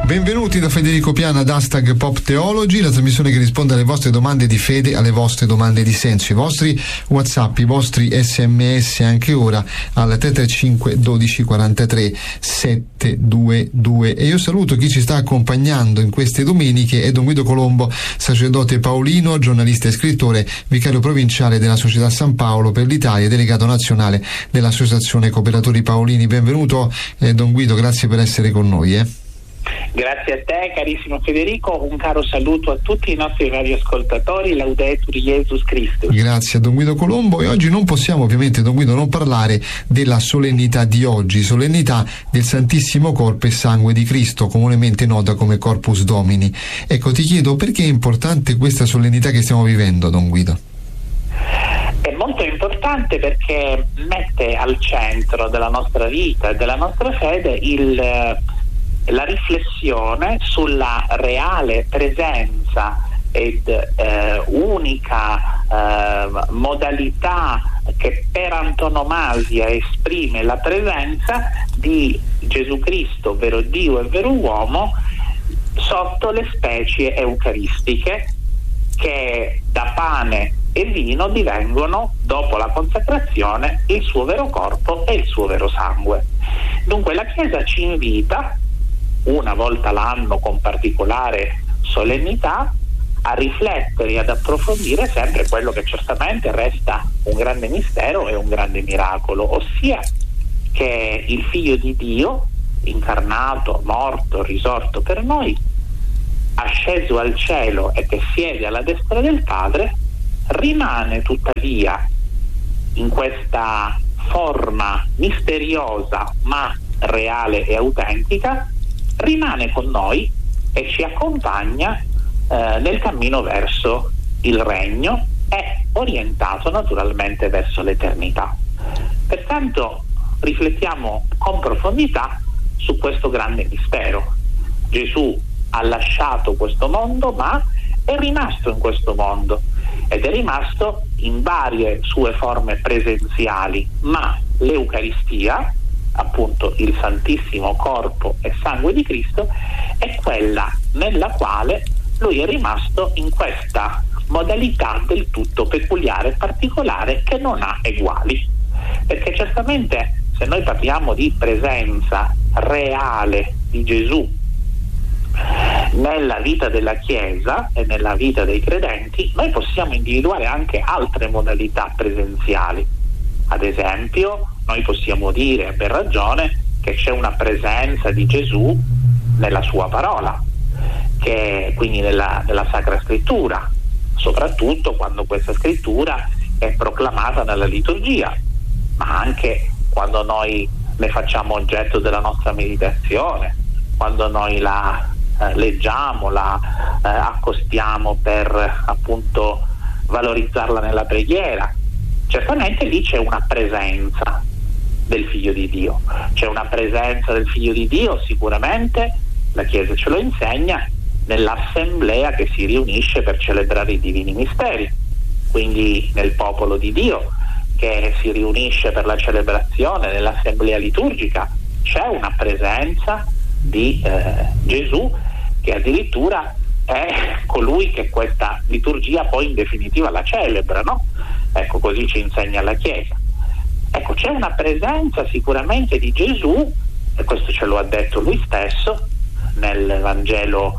Benvenuti da Federico Piana ad Hashtag Pop Theology, la trasmissione che risponde alle vostre domande di fede, alle vostre domande di senso, i vostri WhatsApp, i vostri SMS anche ora al 335 12 43 722. E io saluto chi ci sta accompagnando in queste domeniche, è Don Guido Colombo, sacerdote paolino, giornalista e scrittore, vicario provinciale della Società San Paolo per l'Italia e delegato nazionale dell'Associazione Cooperatori Paolini. Benvenuto Don Guido, grazie per essere con noi. Grazie a te carissimo Federico, un caro saluto a tutti i nostri radioascoltatori, Laudetur Jesus Christus. Grazie a Don Guido Colombo. E oggi non possiamo ovviamente, Don Guido, non parlare della solennità di oggi, solennità del Santissimo Corpo e Sangue di Cristo, comunemente nota come Corpus Domini. Ecco, ti chiedo perché è importante questa solennità che stiamo vivendo, Don Guido? È molto importante perché mette al centro della nostra vita e della nostra fede la riflessione sulla reale presenza ed unica modalità che per antonomasia esprime la presenza di Gesù Cristo, vero Dio e vero uomo, sotto le specie eucaristiche che da pane e vino divengono, dopo la consacrazione, il suo vero corpo e il suo vero sangue. Dunque la Chiesa ci invita, una volta l'anno con particolare solennità, a riflettere e ad approfondire sempre quello che certamente resta un grande mistero e un grande miracolo, ossia che il Figlio di Dio, incarnato, morto, risorto per noi, asceso al cielo e che siede alla destra del Padre, rimane tuttavia in questa forma misteriosa ma reale e autentica, rimane con noi e ci accompagna nel cammino verso il regno e orientato naturalmente verso l'eternità. Pertanto riflettiamo con profondità su questo grande mistero. Gesù ha lasciato questo mondo ma è rimasto in questo mondo ed è rimasto in varie sue forme presenziali, ma l'Eucaristia, appunto il Santissimo Corpo e Sangue di Cristo, è quella nella quale lui è rimasto in questa modalità del tutto peculiare e particolare che non ha eguali. Perché certamente se noi parliamo di presenza reale di Gesù nella vita della Chiesa e nella vita dei credenti, noi possiamo individuare anche altre modalità presenziali. Ad esempio, noi possiamo dire per ragione che c'è una presenza di Gesù nella sua parola, che quindi nella Sacra Scrittura, soprattutto quando questa scrittura è proclamata nella liturgia, ma anche quando noi ne facciamo oggetto della nostra meditazione, quando noi la leggiamo, la accostiamo per appunto valorizzarla nella preghiera. Certamente lì c'è una presenza del Figlio di Dio, c'è una presenza del Figlio di Dio, sicuramente la Chiesa ce lo insegna, nell'assemblea che si riunisce per celebrare i divini misteri, quindi nel popolo di Dio che si riunisce per la celebrazione, nell'assemblea liturgica c'è una presenza di Gesù, che addirittura è colui che questa liturgia poi in definitiva la celebra, no? Ecco, così ci insegna la Chiesa. Ecco, c'è una presenza sicuramente di Gesù, e questo ce lo ha detto lui stesso nel Vangelo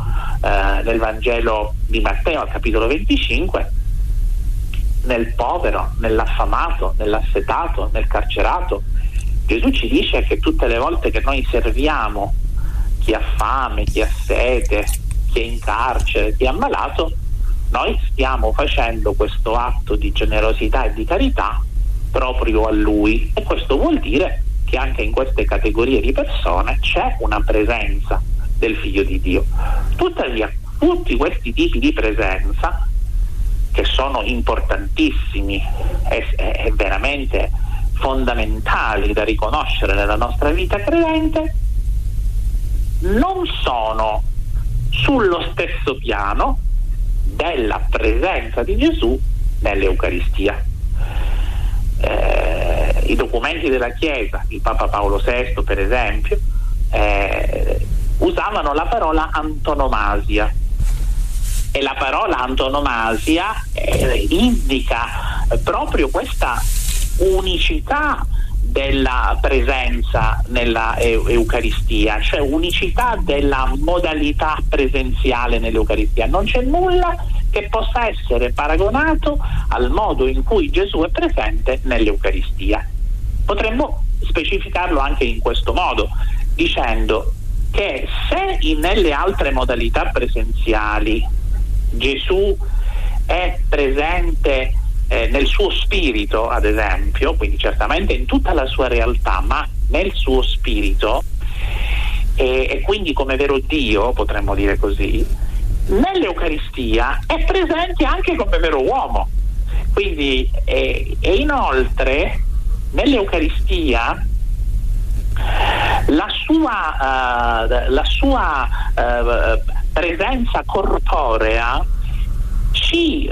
di Matteo al capitolo 25, nel povero, nell'affamato, nell'assetato, nel carcerato. Gesù ci dice che tutte le volte che noi serviamo chi ha fame, chi ha sete, chi è in carcere, chi è ammalato, noi stiamo facendo questo atto di generosità e di carità proprio a Lui, e questo vuol dire che anche in queste categorie di persone c'è una presenza del Figlio di Dio. Tuttavia, tutti questi tipi di presenza, che sono importantissimi e veramente fondamentali da riconoscere nella nostra vita credente, non sono sullo stesso piano della presenza di Gesù nell'Eucaristia. I documenti della Chiesa, il Papa Paolo VI per esempio, usava chiamano la parola antonomasia. E la parola antonomasia indica proprio questa unicità della presenza nella Eucaristia, cioè unicità della modalità presenziale nell'Eucaristia. Non c'è nulla che possa essere paragonato al modo in cui Gesù è presente nell'Eucaristia. Potremmo specificarlo anche in questo modo, dicendo che se nelle altre modalità presenziali Gesù è presente nel suo spirito, ad esempio, quindi certamente in tutta la sua realtà, ma nel suo spirito, e quindi come vero Dio, potremmo dire così, nell'Eucaristia è presente anche come vero uomo. Quindi e inoltre nell'Eucaristia la sua presenza corporea ci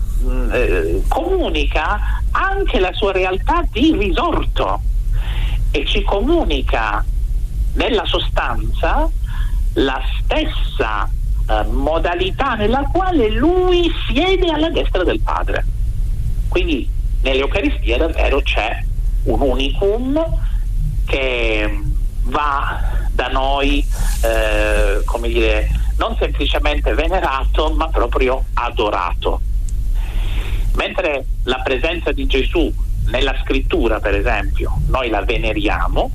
comunica anche la sua realtà di risorto e ci comunica nella sostanza la stessa modalità nella quale lui siede alla destra del Padre. Quindi nell'Eucaristia davvero c'è un unicum che va da noi come dire, non semplicemente venerato ma proprio adorato. Mentre la presenza di Gesù nella scrittura, per esempio, noi la veneriamo,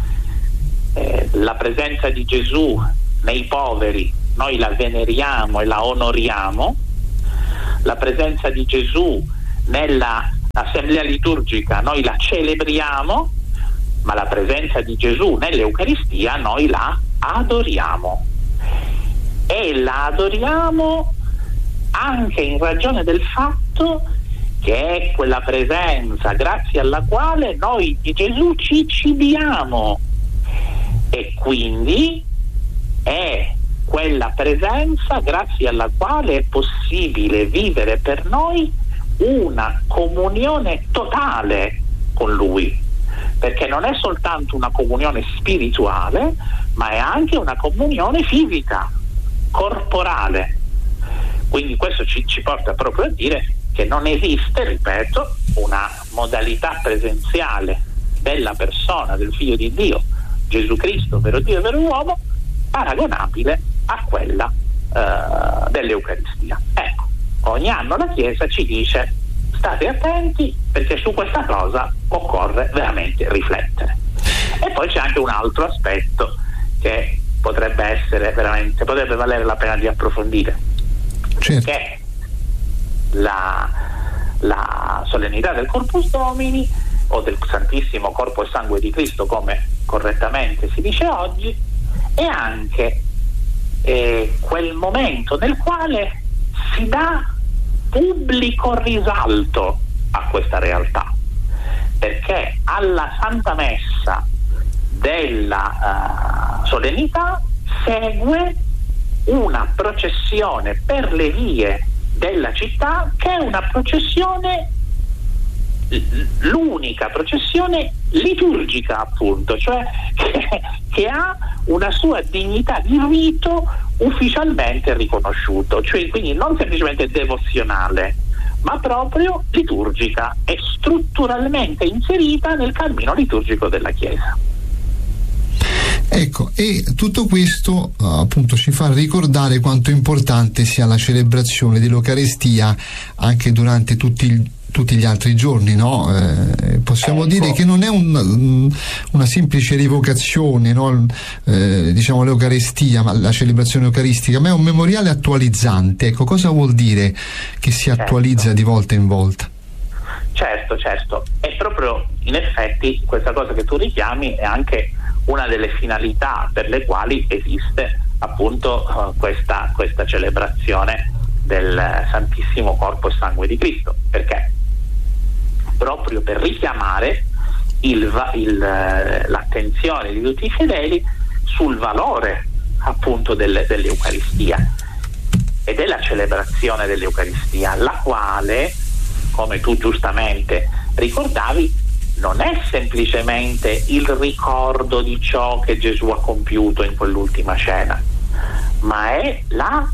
la presenza di Gesù nei poveri noi la veneriamo e la onoriamo, la presenza di Gesù nella assemblea liturgica noi la celebriamo, ma la presenza di Gesù nell'Eucaristia noi la adoriamo, e la adoriamo anche in ragione del fatto che è quella presenza grazie alla quale noi di Gesù ci cibiamo, e quindi è quella presenza grazie alla quale è possibile vivere per noi una comunione totale con Lui, perché non è soltanto una comunione spirituale, ma è anche una comunione fisica, corporale. Quindi questo ci porta proprio a dire che non esiste, ripeto, una modalità presenziale della persona del Figlio di Dio, Gesù Cristo, vero Dio e vero uomo, paragonabile a quella dell'Eucaristia. Ecco, ogni anno la Chiesa ci dice: state attenti, perché su questa cosa occorre veramente riflettere. E poi c'è anche un altro aspetto che potrebbe valere la pena di approfondire, certo. Che la solennità del Corpus Domini, o del Santissimo Corpo e Sangue di Cristo, come correttamente si dice oggi, è anche quel momento nel quale si dà pubblico risalto a questa realtà, perché alla Santa Messa della solennità segue una processione per le vie della città, che è una processione, l'unica processione liturgica, appunto, cioè che ha una sua dignità di rito ufficialmente riconosciuto, cioè quindi non semplicemente devozionale, ma proprio liturgica e strutturalmente inserita nel cammino liturgico della Chiesa. Ecco, e tutto questo appunto ci fa ricordare quanto importante sia la celebrazione dell'Eucaristia anche durante tutti gli altri giorni, no? Possiamo dire che non è una semplice rievocazione, no? Diciamo l'Eucaristia, ma la celebrazione eucaristica, ma è un memoriale attualizzante. Ecco, cosa vuol dire che si attualizza di volta in volta? Certo, è proprio in effetti questa cosa che tu richiami è anche una delle finalità per le quali esiste appunto questa celebrazione del Santissimo Corpo e Sangue di Cristo, perché proprio per richiamare l'attenzione di tutti i fedeli sul valore appunto dell'Eucaristia e della celebrazione dell'Eucaristia, la quale, come tu giustamente ricordavi, non è semplicemente il ricordo di ciò che Gesù ha compiuto in quell'ultima cena, ma è la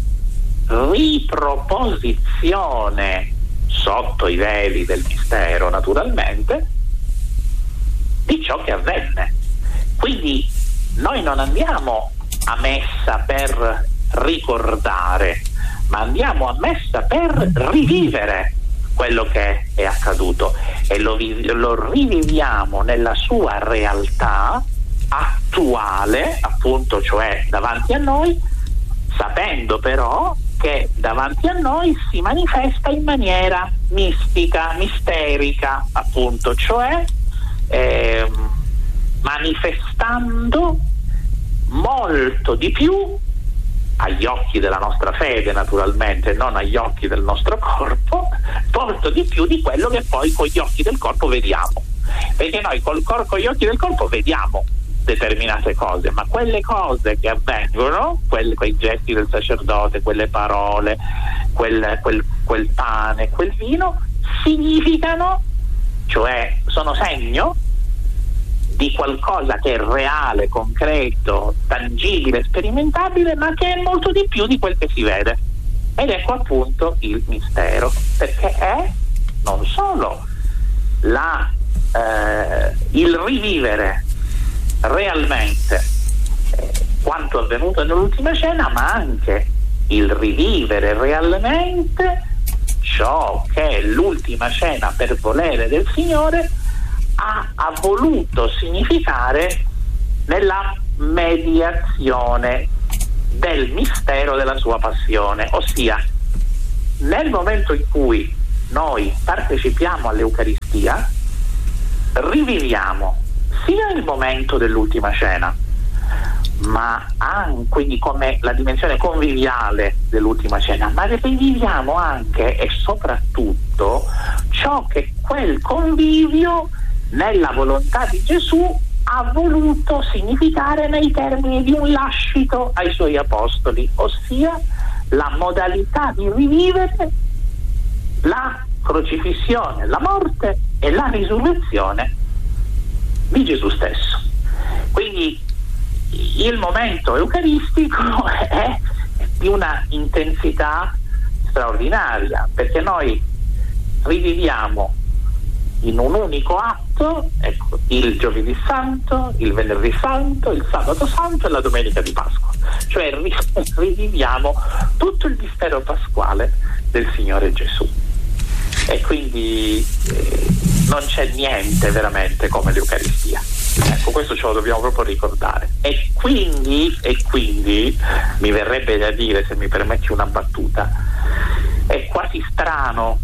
riproposizione sotto i veli del mistero, naturalmente, di ciò che avvenne. Quindi noi non andiamo a messa per ricordare, ma andiamo a messa per rivivere quello che è accaduto, e lo riviviamo nella sua realtà attuale, appunto, cioè davanti a noi, sapendo però che davanti a noi si manifesta in maniera mistica, misterica, appunto, cioè manifestando molto di più agli occhi della nostra fede, naturalmente, non agli occhi del nostro corpo, molto di più di quello che poi con gli occhi del corpo vediamo, perché noi con gli occhi del corpo vediamo determinate cose, ma quelle cose che avvengono, quei gesti del sacerdote, quelle parole, quel pane, quel vino, significano, cioè sono segno di qualcosa che è reale, concreto, tangibile, sperimentabile, ma che è molto di più di quel che si vede. Ed ecco appunto il mistero, perché è non solo il rivivere realmente quanto avvenuto nell'ultima cena, ma anche il rivivere realmente ciò che l'ultima cena, per volere del Signore, ha voluto significare nella mediazione del mistero della sua passione, ossia nel momento in cui noi partecipiamo all'Eucaristia riviviamo sia il momento dell'ultima cena, ma anche, quindi, come la dimensione conviviale dell'ultima cena, ma riviviamo anche e soprattutto ciò che quel convivio nella volontà di Gesù ha voluto significare nei termini di un lascito ai suoi apostoli, ossia la modalità di rivivere la crocifissione, la morte e la risurrezione di Gesù stesso. Quindi il momento eucaristico è di una intensità straordinaria, perché noi riviviamo in un unico atto, ecco, il giovedì santo, il venerdì santo, il sabato santo e la domenica di Pasqua, cioè riviviamo tutto il mistero pasquale del Signore Gesù. E quindi non c'è niente veramente come l'Eucaristia. Ecco, questo ce lo dobbiamo proprio ricordare. E quindi mi verrebbe da dire, se mi permetti una battuta, è quasi strano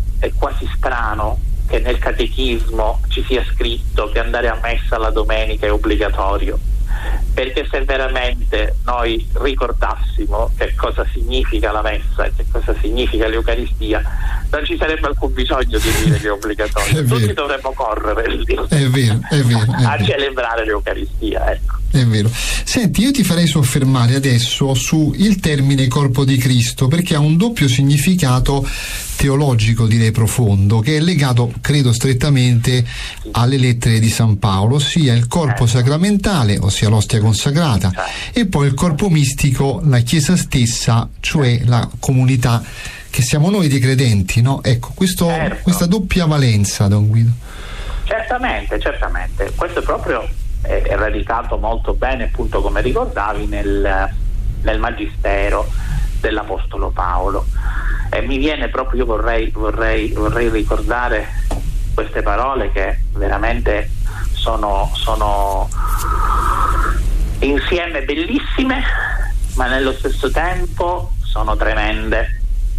che nel catechismo ci sia scritto che andare a messa la domenica è obbligatorio, perché se veramente noi ricordassimo che cosa significa la messa e che cosa significa l'Eucaristia, non ci sarebbe alcun bisogno di dire che è obbligatorio. Tutti dovremmo correre lì a celebrare l'Eucaristia, ecco. È vero. Senti, io ti farei soffermare adesso su il termine corpo di Cristo, perché ha un doppio significato teologico, direi profondo, che è legato, credo, strettamente alle lettere di San Paolo, ossia il corpo sacramentale, ossia l'ostia consacrata, e poi il corpo mistico, la Chiesa stessa, cioè la comunità che siamo noi dei credenti, no? Ecco, questa doppia valenza, Don Guido. Certamente. Questo è proprio è radicato molto bene, appunto, come ricordavi, nel magistero dell'Apostolo Paolo. E mi viene proprio, io vorrei ricordare queste parole che veramente sono insieme bellissime, ma nello stesso tempo sono tremende.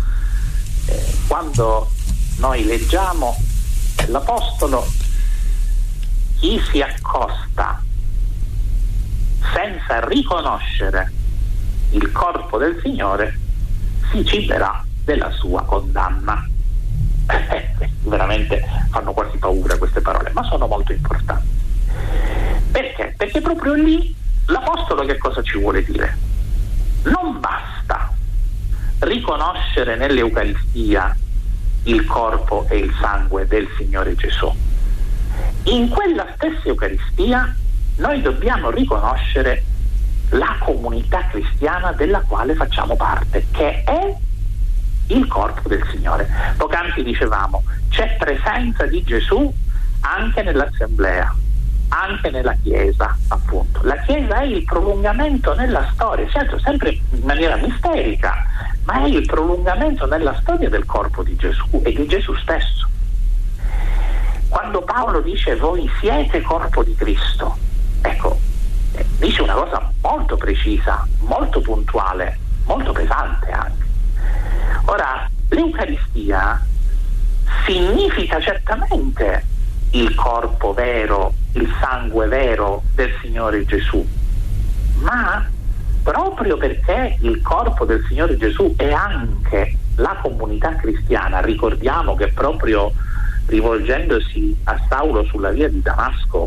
Quando noi leggiamo l'Apostolo: chi si accosta senza riconoscere il corpo del Signore si ciberà della sua condanna. Veramente fanno quasi paura queste parole, ma sono molto importanti. Perché? Perché proprio lì l'Apostolo che cosa ci vuole dire? Non basta riconoscere nell'Eucaristia il corpo e il sangue del Signore Gesù. In quella stessa Eucaristia noi dobbiamo riconoscere la comunità cristiana cristiana della quale facciamo parte, che è il corpo del Signore. Poc'anzi dicevamo, c'è presenza di Gesù anche nell'assemblea, anche nella Chiesa, appunto. La Chiesa è il prolungamento nella storia, certo sempre in maniera misterica, ma è il prolungamento nella storia del corpo di Gesù e di Gesù stesso. Quando Paolo dice voi siete corpo di Cristo, ecco, dice una cosa molto precisa, molto puntuale, molto pesante anche. Ora, l'Eucaristia significa certamente il corpo vero, il sangue vero del Signore Gesù, ma proprio perché il corpo del Signore Gesù è anche la comunità cristiana, ricordiamo che proprio rivolgendosi a Saulo sulla via di Damasco,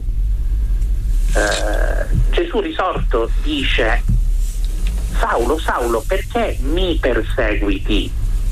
Gesù risorto dice: Saulo, Saulo, perché mi perseguiti?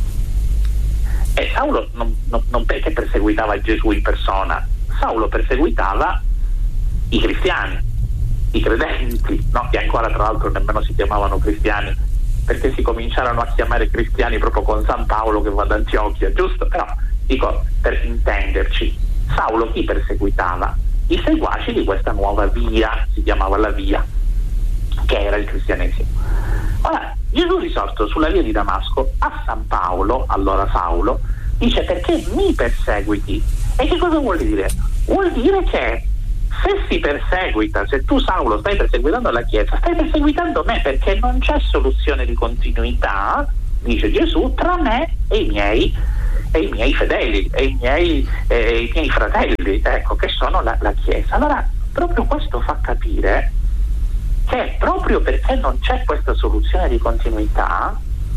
E Saulo non perché perseguitava Gesù in persona, Saulo perseguitava i cristiani, i credenti, no? Che ancora tra l'altro nemmeno si chiamavano cristiani, perché si cominciarono a chiamare cristiani proprio con San Paolo che va ad Antiochia, giusto? Però dico, per intenderci, Saulo chi perseguitava? I seguaci di questa nuova via, si chiamava la via, che era il cristianesimo. Ora, Gesù risorto sulla via di Damasco a San Paolo, allora Saulo, dice: perché mi perseguiti? E che cosa vuol dire? Vuol dire che se si perseguita, se tu Saulo stai perseguitando la Chiesa, stai perseguitando me, perché non c'è soluzione di continuità, dice Gesù, tra me e i miei fedeli, e i miei fratelli, ecco, che sono la Chiesa. Allora, proprio questo fa capire che proprio perché non c'è questa soluzione di continuità,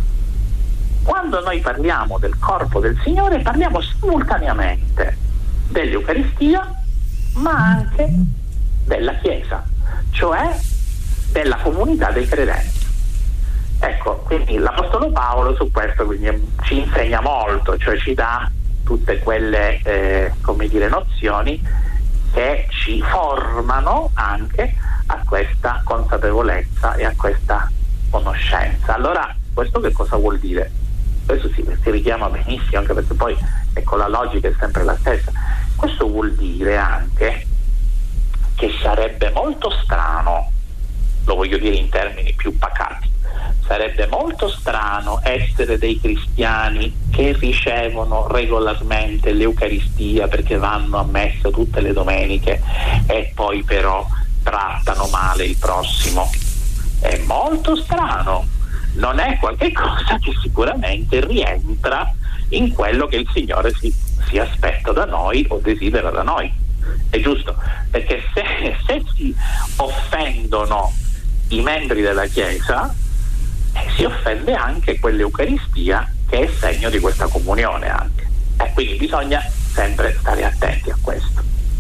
quando noi parliamo del corpo del Signore parliamo simultaneamente dell'Eucaristia ma anche della Chiesa, cioè della comunità dei credenti. Ecco, quindi l'Apostolo Paolo su questo quindi ci insegna molto, cioè ci dà tutte quelle nozioni che ci formano anche a questa consapevolezza e a questa conoscenza. Allora, questo che cosa vuol dire? Questo si richiama benissimo, anche perché poi ecco, la logica è sempre la stessa. Questo vuol dire anche che sarebbe molto strano, lo voglio dire in termini più pacati, sarebbe molto strano essere dei cristiani che ricevono regolarmente l'Eucaristia perché vanno a messa tutte le domeniche e poi però trattano male il prossimo. È molto strano, non è qualche cosa che sicuramente rientra in quello che il Signore si aspetta da noi o desidera da noi. È giusto, perché se si offendono i membri della Chiesa, si offende anche quell'Eucaristia che è segno di questa comunione anche. Quindi bisogna sempre stare attenti a questo.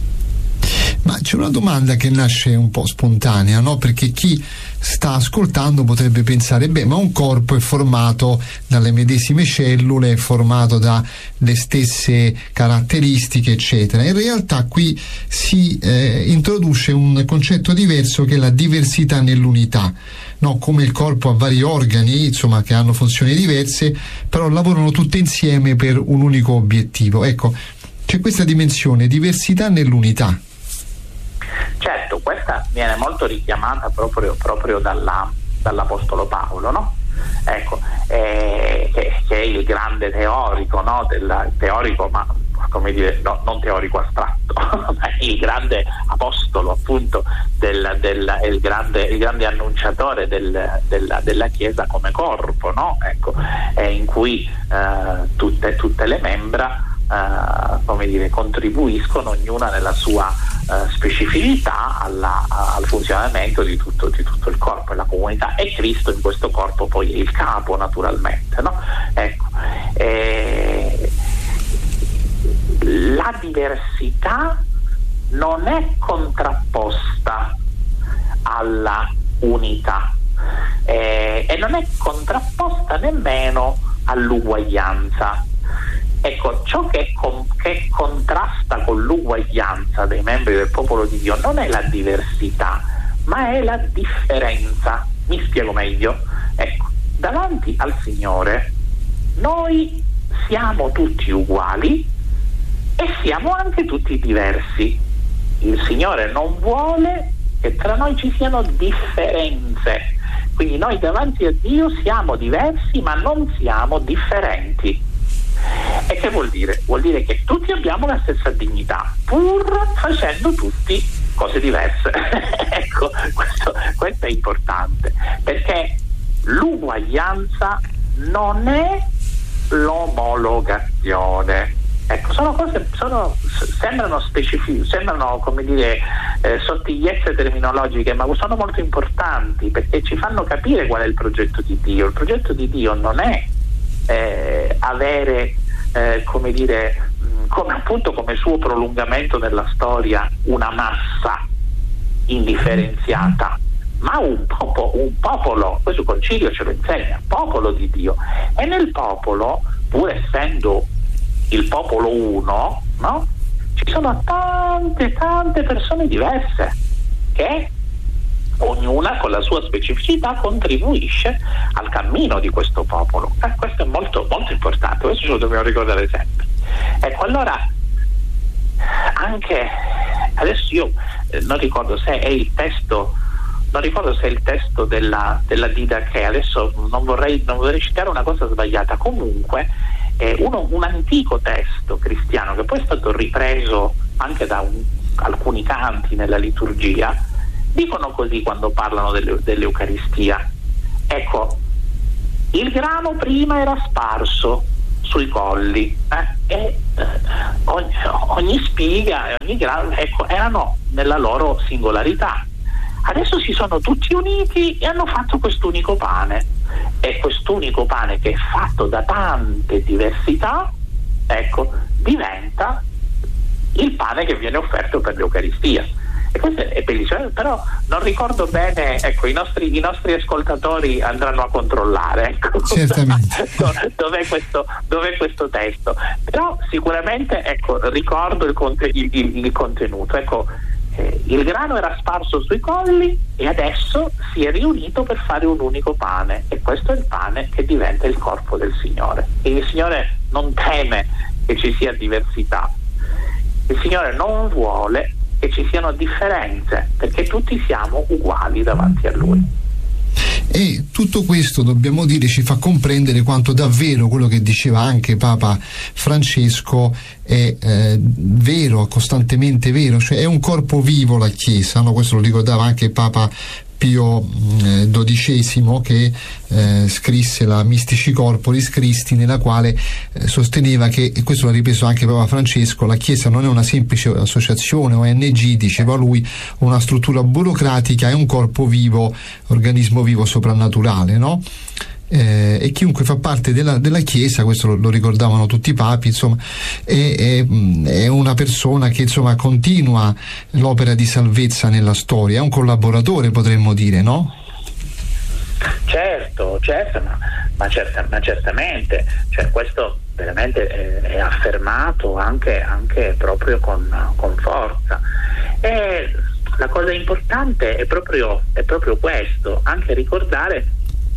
Ma c'è una domanda che nasce un po' spontanea, no? Perché chi sta ascoltando potrebbe pensare: beh, ma un corpo è formato dalle medesime cellule, è formato dalle stesse caratteristiche, eccetera. In realtà qui si introduce un concetto diverso, che è la diversità nell'unità, no? Come il corpo ha vari organi, insomma, che hanno funzioni diverse, però lavorano tutte insieme per un unico obiettivo. Ecco, c'è questa dimensione, diversità nell'unità. Certo, questa viene molto richiamata proprio dall'Apostolo Paolo, no? Ecco, che è il grande teorico, no? Teorico, ma come dire, no, non teorico astratto, ma il grande apostolo, appunto, il grande annunciatore della Chiesa come corpo, no? Ecco, in cui tutte le membra contribuiscono ognuna nella sua specificità al funzionamento di tutto il corpo e la comunità, e Cristo in questo corpo poi è il capo, naturalmente, no? Ecco, la diversità non è contrapposta alla unità e non è contrapposta nemmeno all'uguaglianza. Ecco, ciò che contrasta con l'uguaglianza dei membri del popolo di Dio non è la diversità, ma è la differenza. Mi spiego meglio. Ecco, davanti al Signore noi siamo tutti uguali e siamo anche tutti diversi. Il Signore non vuole che tra noi ci siano differenze, quindi noi davanti a Dio siamo diversi ma non siamo differenti. E che vuol dire? Vuol dire che tutti abbiamo la stessa dignità, pur facendo tutti cose diverse. Ecco, questo è importante, perché l'uguaglianza non è l'omologazione. Ecco, sembrano specifiche, sembrano, come dire, sottigliezze terminologiche, ma sono molto importanti perché ci fanno capire qual è il progetto di Dio. Il progetto di Dio non è avere, come dire, come suo prolungamento nella storia, una massa indifferenziata, ma un popolo. Questo concilio ce lo insegna, popolo di Dio. E nel popolo, pur essendo il popolo uno, no? Ci sono tante persone diverse che ognuna con la sua specificità contribuisce al cammino di questo popolo. Questo è molto molto importante, questo ce lo dobbiamo ricordare sempre. Ecco, allora anche adesso io non ricordo se è il testo della Didache, adesso non vorrei citare una cosa sbagliata, comunque un antico testo cristiano che poi è stato ripreso anche da alcuni canti nella liturgia, dicono così quando parlano dell'Eucaristia. Ecco, il grano prima era sparso sui colli e ogni spiga e ogni grano, ecco, erano nella loro singolarità. Adesso si sono tutti uniti e hanno fatto quest'unico pane, e quest'unico pane, che è fatto da tante diversità, ecco, diventa il pane che viene offerto per l'Eucaristia. E questo è bellissimo, però non ricordo bene, ecco, i nostri ascoltatori andranno a controllare, ecco, dov'è questo testo, però sicuramente, ecco, ricordo il contenuto. Ecco, il grano era sparso sui colli e adesso si è riunito per fare un unico pane, e questo è il pane che diventa il corpo del Signore. E il Signore non teme che ci sia diversità, il Signore non vuole che ci siano differenze, perché tutti siamo uguali davanti a Lui. E tutto questo, dobbiamo dire, ci fa comprendere quanto davvero quello che diceva anche Papa Francesco è vero, costantemente vero, cioè è un corpo vivo la Chiesa, no? Questo lo ricordava anche Papa Pio XII, che scrisse la Mystici Corporis Christi, nella quale sosteneva che, e questo l'ha ripreso anche Papa Francesco, la Chiesa non è una semplice associazione ONG, diceva lui, una struttura burocratica, è un corpo vivo, organismo vivo soprannaturale, no? E chiunque fa parte della Chiesa, questo lo ricordavano tutti i papi, insomma, è una persona che, insomma, continua l'opera di salvezza nella storia, è un collaboratore, potremmo dire, no? Certo, ma certamente, cioè, questo veramente è affermato anche proprio con forza. E la cosa importante è proprio questo, anche ricordare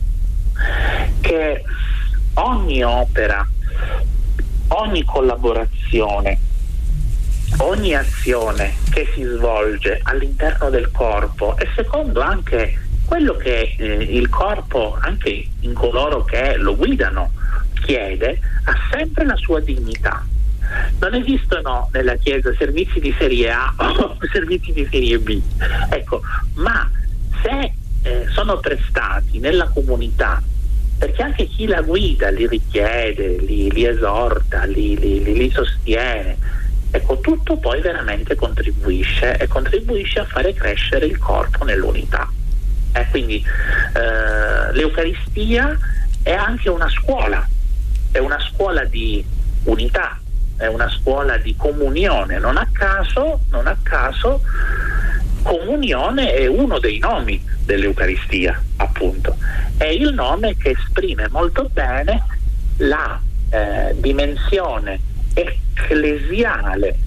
che ogni opera, ogni collaborazione, ogni azione che si svolge all'interno del corpo, e secondo anche quello che il corpo, anche in coloro che lo guidano, chiede, ha sempre la sua dignità. Non esistono nella Chiesa servizi di serie A o servizi di serie B, ecco, ma se sono prestati nella comunità, perché anche chi la guida li richiede, li esorta, li sostiene, ecco, tutto poi veramente contribuisce a fare crescere il corpo nell'unità. Quindi l'Eucaristia è anche una scuola di unità, è una scuola di comunione. Non a caso comunione è uno dei nomi dell'Eucaristia, appunto, è il nome che esprime molto bene la dimensione ecclesiale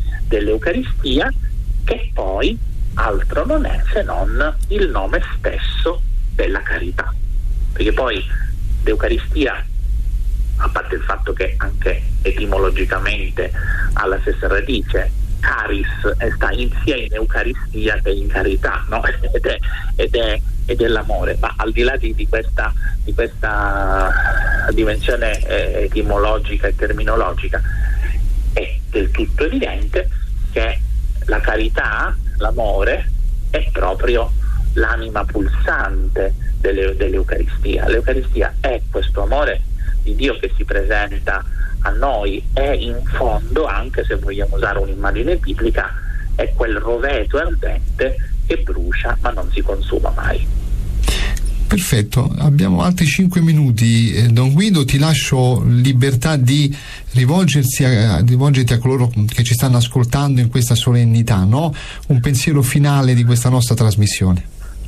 dell'Eucaristia, che poi altro non è se non il nome stesso è la carità, perché poi l'Eucaristia, a parte il fatto che anche etimologicamente ha la stessa radice, caris, sta sia in Eucaristia che in carità, no? ed è l'amore, ma al di là di questa dimensione etimologica e terminologica, è del tutto evidente che la carità, l'amore, è proprio l'anima pulsante dell'Eucaristia. L'Eucaristia è questo amore di Dio che si presenta a noi, è in fondo, anche se vogliamo usare un'immagine biblica, è quel roveto ardente che brucia ma non si consuma mai. Perfetto, abbiamo altri 5 minuti. Don Guido, ti lascio libertà di rivolgerti a coloro che ci stanno ascoltando in questa solennità, no? Un pensiero finale di questa nostra trasmissione.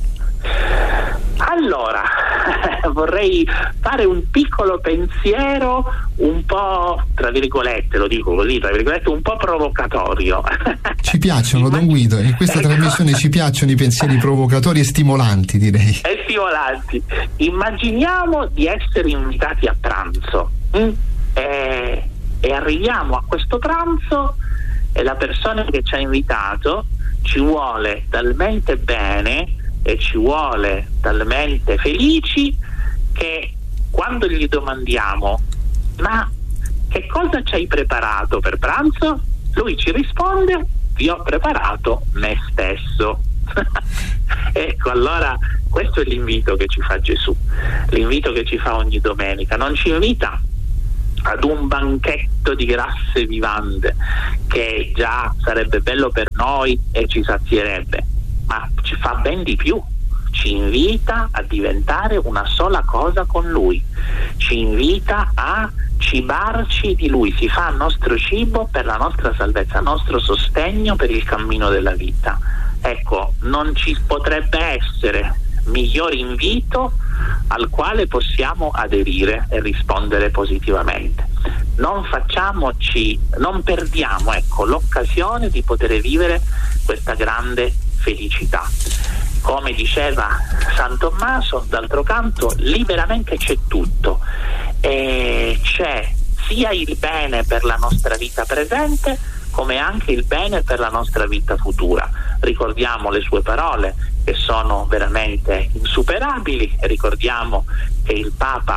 Allora, vorrei fare un piccolo pensiero un po', tra virgolette, lo dico così, tra virgolette, un po' provocatorio. Ci piacciono, Don Guido, in questa trasmissione ci piacciono i pensieri provocatori e stimolanti, direi. E stimolanti. Immaginiamo di essere invitati a pranzo e arriviamo a questo pranzo e la persona che ci ha invitato ci vuole talmente bene e ci vuole talmente felici che quando gli domandiamo: ma che cosa ci hai preparato per pranzo? Lui ci risponde: vi ho preparato me stesso. Ecco, allora questo è l'invito che ci fa Gesù, l'invito che ci fa ogni domenica. Non ci invita ad un banchetto di grasse vivande che già sarebbe bello per noi e ci sazierebbe, ma ci fa ben di più. Ci invita a diventare una sola cosa con Lui, ci invita a cibarci di Lui, si fa nostro cibo per la nostra salvezza, nostro sostegno per il cammino della vita. Ecco, non ci potrebbe essere miglior invito al quale possiamo aderire e rispondere positivamente. Non perdiamo, ecco, l'occasione di poter vivere questa grande felicità. Come diceva San Tommaso, d'altro canto, lì veramente c'è tutto, e c'è sia il bene per la nostra vita presente come anche il bene per la nostra vita futura. Ricordiamo le sue parole che sono veramente insuperabili, e ricordiamo che il Papa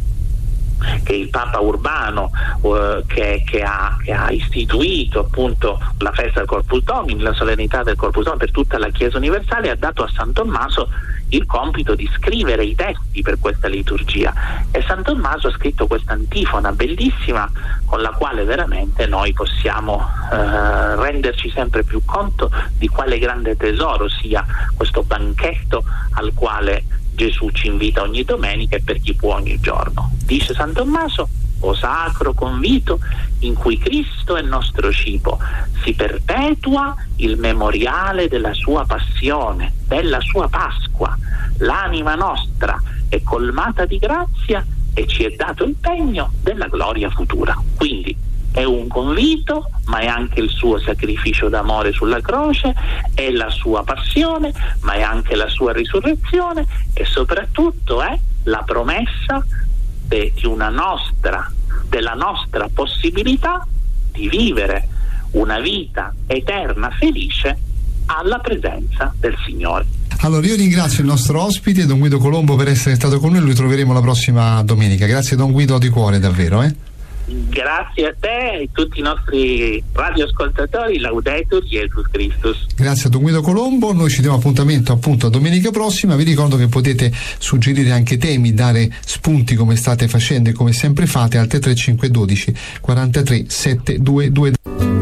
Urbano che ha istituito appunto la festa del Corpus Domini, la solennità del Corpus Domini per tutta la Chiesa universale, ha dato a San Tommaso il compito di scrivere i testi per questa liturgia, e San Tommaso ha scritto questa antifona bellissima con la quale veramente noi possiamo renderci sempre più conto di quale grande tesoro sia questo banchetto al quale Gesù ci invita ogni domenica e per chi può ogni giorno. Dice San Tommaso: o sacro convito in cui Cristo è nostro cibo, si perpetua il memoriale della sua passione, della sua Pasqua. L'anima nostra è colmata di grazia e ci è dato il pegno della gloria futura. Quindi è un convito, ma è anche il suo sacrificio d'amore sulla croce, è la sua passione, ma è anche la sua risurrezione, e soprattutto è la promessa della nostra possibilità di vivere una vita eterna felice alla presenza del Signore. Allora, io ringrazio il nostro ospite, Don Guido Colombo, per essere stato con noi. Lo ritroveremo la prossima domenica. Grazie, Don Guido, di cuore, davvero. Grazie a te e a tutti i nostri radioascoltatori. Laudetur Jesus Christus. Grazie a Don Guido Colombo. Noi ci diamo appuntamento appunto a domenica prossima. Vi ricordo che potete suggerire anche temi, dare spunti come state facendo e come sempre fate al 33512 43 722.